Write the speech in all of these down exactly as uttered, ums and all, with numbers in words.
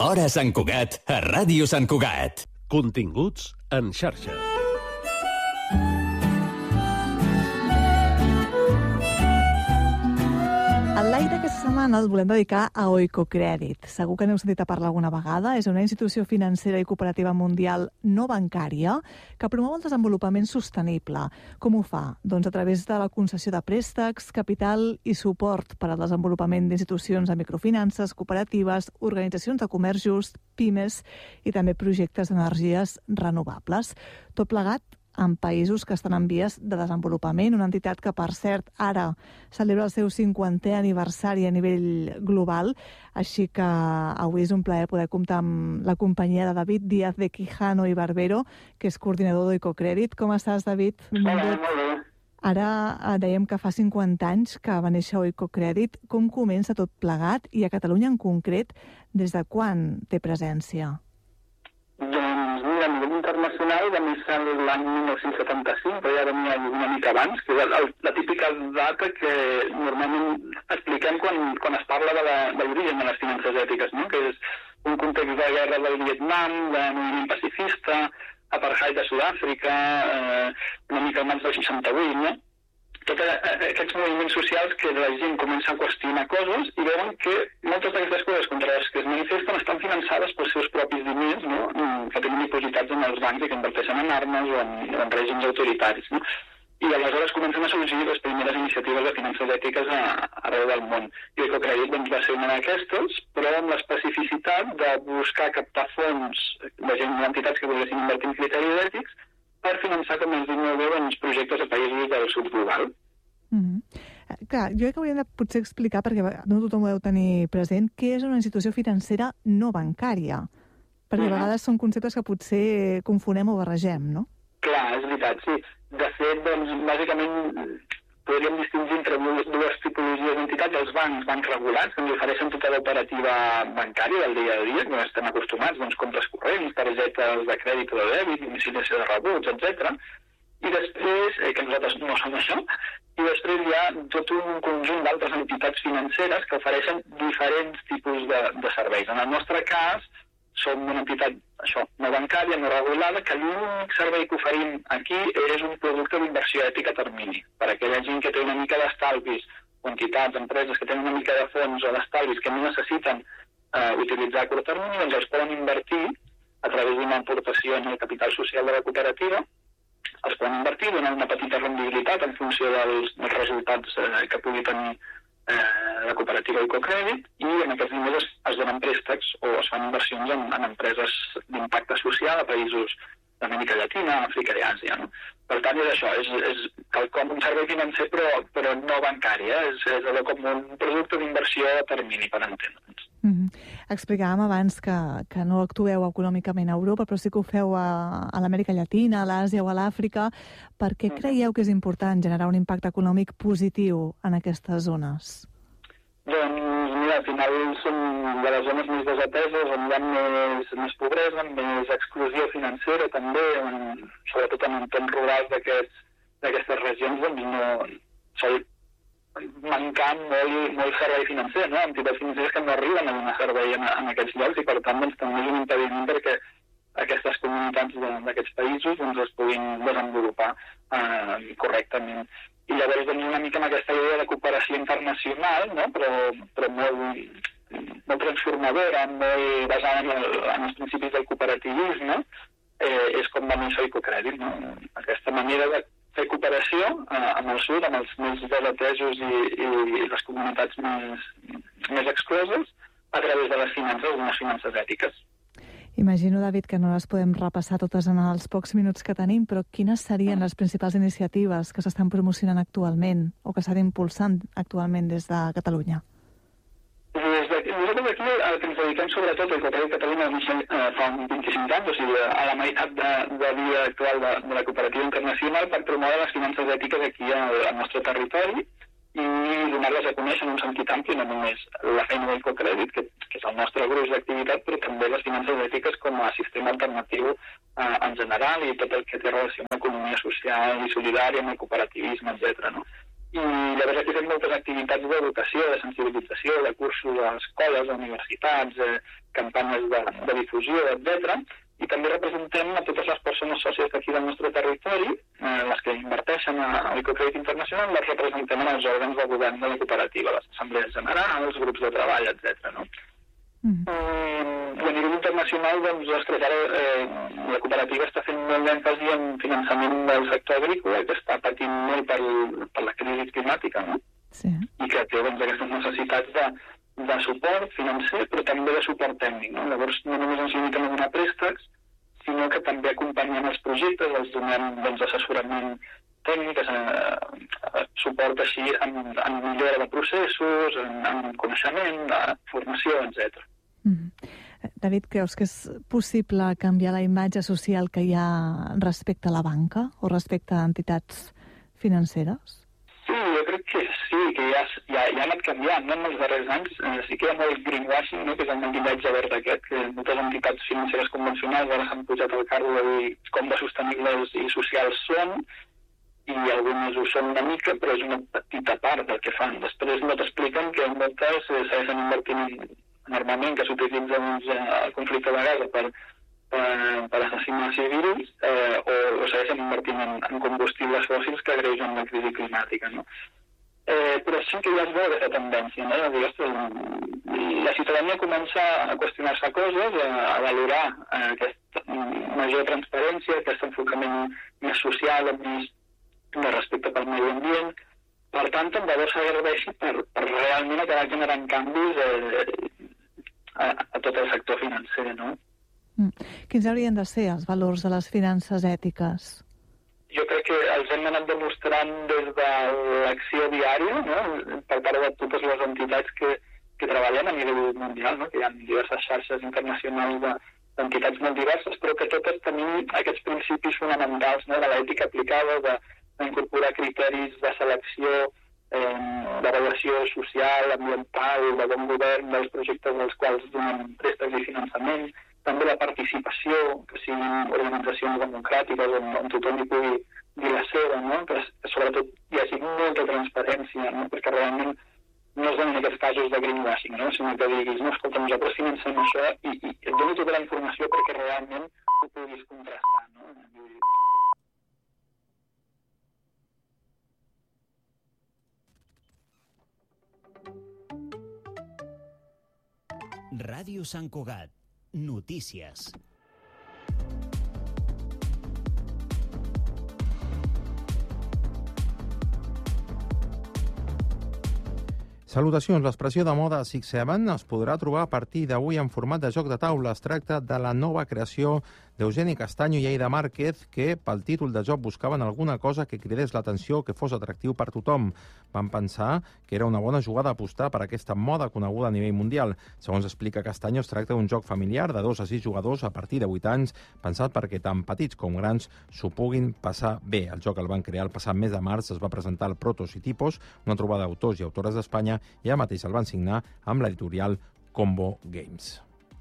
Hora Sant Cugat, a Ràdio Sant Cugat. Continguts en xarxa. El live d'aquesta setmana el volem dedicar a Oikocredit. Segur que n'heu sentit a parlar alguna vegada. És una institució financera i cooperativa mundial no bancària que promou el desenvolupament sostenible. Com ho fa? Doncs a través de la concessió de préstecs, capital i suport per al desenvolupament d'institucions de microfinances, cooperatives, organitzacions de comerç just, pimes i també projectes d'energies renovables. Tot plegat en països que estan en vies de desenvolupament, una entitat que, per cert, ara celebra el seu cinquantè aniversari a nivell global, així que avui és un plaer poder comptar amb la companyia de David Díaz de Quijano i Barbero, que és coordinador d'Oikocredit. Com estàs, David? Hola, molt bé. Ara dèiem que fa cinquanta anys que va néixer Oikocredit. Com comença tot plegat i a Catalunya en concret, des de quan té presència? Doncs mira, a nivell internacional va néixer l'any mil nou-cents setanta-cinc, però ja venia una mica abans, que és la, la típica data que normalment expliquem quan, quan es parla de l'origen de, de les finances ètiques, no? Que és un context de guerra del Vietnam, de moviment pacifista, apartheid de Sud-àfrica, eh, una mica abans del seixanta-vuit, no? Tots aquests moviments socials que la gent comença a qüestionar coses i veuen que moltes d'aquestes coses contra les que es manifesten estan finançades pels seus propis diners, no? Que tenen dipositats en els bancs i que inverteixen en armes o en, en règims autoritaris, no? I aleshores comencen a sorgir les primeres iniciatives de finances ètiques a, arreu del món. I Oikocredit doncs, va ser una d'aquestes, però amb l'especificitat de buscar captar fons de gent, d'entitats que volguessin invertir en criteris ètics per finançar, com ens diu molt bé, doncs, projectes a països del sud global. Mm-hmm. Clar, jo crec que hauríem de potser explicar, perquè no tothom ho deu tenir present, què és una institució financera no bancària. Perquè mm-hmm. a vegades són conceptes que potser confonem o barregem, no? Clar, és veritat, sí. De fet, doncs, bàsicament podríem distingir entre dues tipologies d'entitats, els bancs, bancs regulats, que ens ofereixen tota l'operativa bancària del dia a dia, que estem acostumats, doncs, comptes corrents, targetes de crèdit o de dèbit, domiciliació de rebuts, etcètera. I després, eh, que nosaltres no som això, i després hi ha tot un conjunt d'altres entitats financeres que ofereixen diferents tipus de, de serveis. En el nostre cas, som una entitat, això, no bancària, no regulada, que l'únic servei que oferim aquí és un producte d'inversió ètica a termini. Per a aquella gent que té una mica d'estalvis, o entitats, empreses que tenen una mica de fons o d'estalvis que no necessiten eh, utilitzar a curt termini, doncs els poden invertir a través d'una aportació en el capital social de la cooperativa, els poden invertir, donar una petita rendibilitat en funció dels, dels resultats eh, que pugui tenir Eh, la cooperativa Oikocredit, i en aquests diners es, es donen préstecs o es fan inversions en, en empreses d'impacte social a països d'Amèrica Llatina, Àfrica i Àsia, no? Per tant, és això, és, és quelcom un servei financer però, però no bancari, eh? és, és allò com un producte d'inversió a termini, per entendre'ns. Mm-hmm. Explicàvem abans que, que no actueu econòmicament a Europa, però sí que ho feu a, a l'Amèrica Llatina, a l'Àsia o a l'Àfrica. Per què mm-hmm. creieu que és important generar un impacte econòmic positiu en aquestes zones? Doncs, mira, al final són de les zones més desateses, on hi ha més, més pobresa, més exclusió financera també, on, sobretot en entorns rurals d'aquestes regions, doncs no sol mancar molt, molt servei financer, no? Entitats financeres que no arriben a donar servei en, en aquests llocs i per tant doncs, també és un impediment perquè aquestes comunitats d'aquests països doncs, es puguin desenvolupar eh, correctament. I llavors doncs, una mica amb aquesta idea de cooperació internacional, no? però, però molt, molt transformadora, molt basada en, el, en els principis del cooperativisme, eh, és com va néixer Oikocredit, no? Aquesta manera de fer cooperació eh, amb el sud, amb els més desatesos i, i les comunitats més, més excloses, a través de les finances, unes finances ètiques. Imagino, David, que no les podem repassar totes en els pocs minuts que tenim, però quines serien les principals iniciatives que s'estan promocionant actualment o que s'han impulsant actualment des de Catalunya? Des de, nosaltres aquí el que ens dediquem sobretot al Oikocredit Catalunya eh, fa vint-i-cinc anys, o sigui, a la meitat de, de dia actual de, de la cooperativa internacional per promoure les finances ètiques aquí al, al nostre territori i donar-les a conèixer en un sentit ampli, no només la feina d'Oikocredit, que, que és el nostre gruix d'activitat, però també les finances ètiques com a sistema alternatiu eh, en general i tot el que té relació amb l'economia social i solidària, amb el cooperativisme, etcètera. No? I llavors aquí fem moltes activitats d'educació, de sensibilització, de cursos a escoles, a universitats, eh, campanyes de, de difusió, etcètera. I també representem a totes les persones sòcies d'aquí del nostre territori, eh, les que inverteixen a Oicocredit Internacional, les representem en els òrgans del govern de la cooperativa, les assemblees generals, els grups de treball, etcètera. No? Mm. I a nivell internacional, doncs, ostres, ara eh, la cooperativa està fent molt d'èmfasi en finançament del sector agrícola, que està patint molt per, per la crisi climàtica, no? Sí. I que té doncs, aquestes necessitats de, de suport financer, però també de suport tècnic, no? Llavors, no només ens limitem a donar préstecs, sinó que també acompanyem els projectes, els donem doncs, assessorament tècnic, eh, suport així en, en millora de processos, en, en coneixement, de formació, etcètera. Mm. David, creus que és possible canviar la imatge social que hi ha respecte a la banca o respecte a entitats financeres? Sí, jo crec que sí, que ja, ja, ja ha anat canviant, no? En els darrers anys eh, sí que hi ha molt greenwashing, no? Que és el maquillatge verd aquest, que moltes entitats financeres convencionals ara s'han pujat al carro de dir com de sostenibles i socials són, i algunes ho són una mica, però és una petita part del que fan. Després no t'expliquen que en moltes eh, segueixen invertint normalment, que s'utilitza doncs, el conflicte de Gaza per, per, per assassinar civils, eh, o, o segueixen invertint en, en combustibles fòssils que agreugen la crisi climàtica, no? Eh, però sí que ja es veu aquesta tendència, no? Dir, ostres, la ciutadania comença a qüestionar-se coses, a, a valorar eh, aquesta major transparència, aquest enfocament més social, més de respecte pel medi ambient. Per tant, tant de bo serveixi per, per realment acabar generant canvis eh, a, a tot el sector financer, no? Mm. Quins haurien de ser els valors de les finances ètiques? Jo crec que els hem anat demostrant des de l'acció diària, no? Per part de totes les entitats que, que treballen a nivell mundial, no? Que hi ha diverses xarxes internacionals de, d'entitats molt diverses, però que totes tenim aquests principis fonamentals, no? De l'ètica aplicada, de d'incorporar criteris de selecció, eh, d'avaluació social, ambiental, de bon govern dels projectes dels quals donen préstecs i finançament, també la participació, que siguin organitzacions democràtiques on, on tothom hi pugui dir la seva, no? Que, que sobretot hi hagi molta transparència, no? Perquè realment no es donen aquests casos de greenwashing, no? Sinó que diguis, no, escolta, nosaltres financem això i, i et dono tota la informació perquè realment ho puguis contrastar, no? Ràdio Sant Cugat. Notícies. Salutacions. L'expressió de moda Six Seven es podrà trobar a partir d'avui en format de joc de taula. Es tracta de la nova creació d'Eugeni Castaño i Aida Márquez, que pel títol de joc buscaven alguna cosa que cridés l'atenció, que fos atractiu per tothom. Van pensar que era una bona jugada apostar per aquesta moda coneguda a nivell mundial. Segons explica Castaño, es tracta d'un joc familiar de dos a sis jugadors a partir de vuit anys, pensat perquè tant petits com grans s'ho puguin passar bé. El joc el van crear el passat mes de març, es va presentar al Protos i Tipos, una trobada d'autors i autores d'Espanya, i ja mateix el van signar amb l'editorial Combo Games.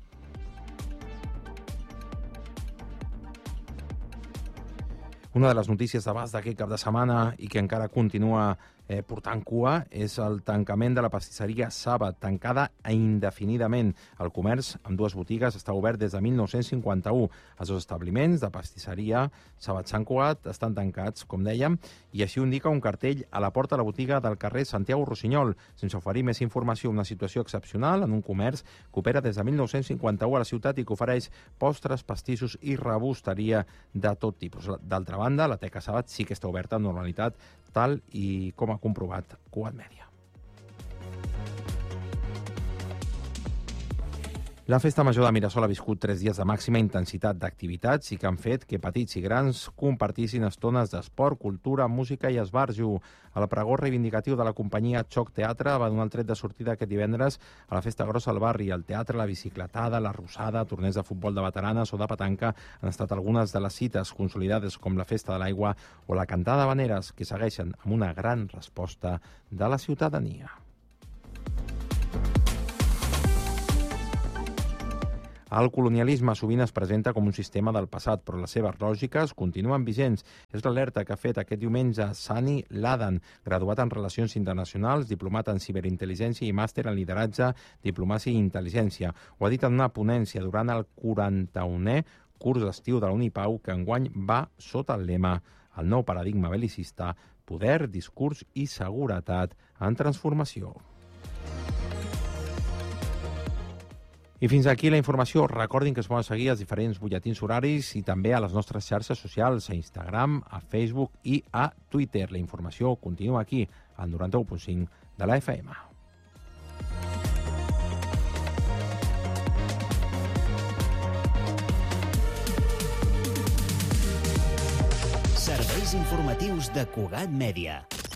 Una de les notícies d'abast d'aquest cap de setmana i que encara continua eh, portant cua és el tancament de la pastisseria Saba, tancada indefinidament. El comerç, amb dues botigues, està obert des de mil nou-cents cinquanta-u. Els dos establiments de pastisseria Saba Sant Cugat estan tancats, com dèiem, i així ho indica un cartell a la porta de la botiga del carrer Santiago Rossinyol. Sense oferir més informació, una situació excepcional en un comerç que opera des de mil nou-cents cinquanta-u a la ciutat i que ofereix postres, pastissos i rebosteria de tot tipus. D'altra banda, la Teca Sabat sí que està oberta amb normalitat, tal i com ha comprovat Cugat Mèdia. La Festa Major de Mirasol ha viscut tres dies de màxima intensitat d'activitats i que han fet que petits i grans compartissin estones d'esport, cultura, música i esbarjo. El pregó reivindicatiu de la companyia Xoc Teatre va donar el tret de sortida aquest divendres a la Festa Grossa al barri. El teatre, la bicicletada, la rosada, torneig de futbol de veteranes o de petanca han estat algunes de les cites consolidades com la Festa de l'Aigua o la Cantada d'Habaneres, que segueixen amb una gran resposta de la ciutadania. El colonialisme sovint es presenta com un sistema del passat, però les seves lògiques continuen vigents. És l'alerta que ha fet aquest diumenge Sani Ladan, graduat en Relacions Internacionals, diplomat en Ciberintel·ligència i màster en Lideratge, Diplomàcia i Intel·ligència. Ho ha dit en una ponència durant el quaranta-unè curs d'estiu de la Unipau, que enguany va sota el lema El nou paradigma belicista, poder, discurs i seguretat en transformació. I fins aquí la informació. Recordin que es poden seguir els diferents butlletins horaris i també a les nostres xarxes socials, a Instagram, a Facebook i a Twitter. La informació continua aquí, al noranta-u punt cinc de la F M. Serveis informatius de Cugat Mèdia.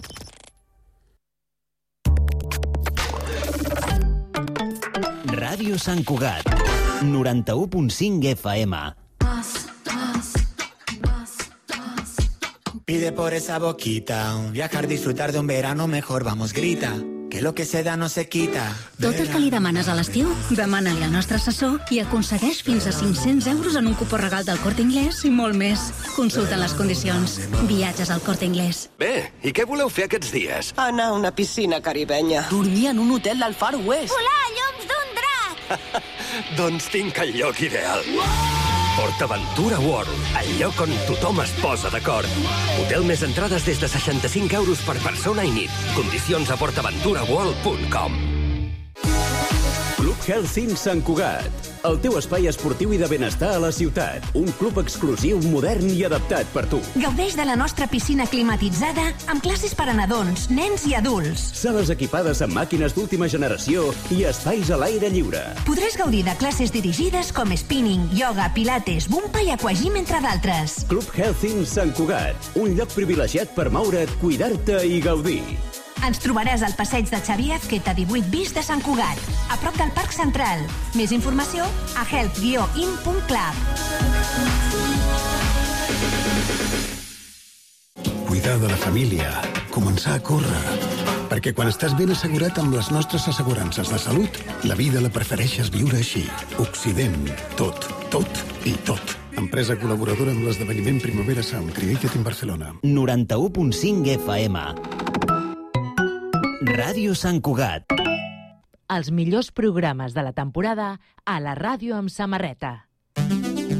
Ràdio Sant Cugat, noranta-u punt cinc F M. Pide por esa boquita, viajar, disfrutar de un verano mejor, vamos, grita. Que lo que se da no se quita. Tot el que li demanes a l'estiu, demana-li al nostre assessor i aconsegueix fins a cinc-cents euros en un cupó regal del Corte Inglés i molt més. Consulta les condicions. Viatges al Corte Inglés. Bé, i què voleu fer aquests dies? Anar a una piscina caribenya. Dormir en un hotel del Far West. Volar a lloms d'un drac. Doncs tinc el lloc ideal. PortAventura World, el lloc on tothom es posa d'acord. Hotel més entrades des de seixanta-cinc euros per persona i nit. Condicions a port aventura world punt com. Club Healthing Sant Cugat, el teu espai esportiu i de benestar a la ciutat. Un club exclusiu, modern i adaptat per tu. Gaudeix de la nostra piscina climatitzada amb classes per a nadons, nens i adults. Sales equipades amb màquines d'última generació i espais a l'aire lliure. Podràs gaudir de classes dirigides com spinning, yoga, pilates, bumpa i aquagym, entre d'altres. Club Healthing Sant Cugat, un lloc privilegiat per moure't, cuidar-te i gaudir. Ens trobaràs al passeig de Xavier Azqueta divuit bis de Sant Cugat, a prop del Parc Central. Més informació a health guió in punt club. Cuidar de la família, començar a córrer. Perquè quan estàs ben assegurat amb les nostres assegurances de salut, la vida la prefereixes viure així. Occident, tot, tot i tot. Empresa col·laboradora amb l'esdeveniment Primavera Sound, Created in Barcelona. noranta-u punt cinc F M. Ràdio Sant Cugat. Els millors programes de la temporada a la ràdio amb samarreta.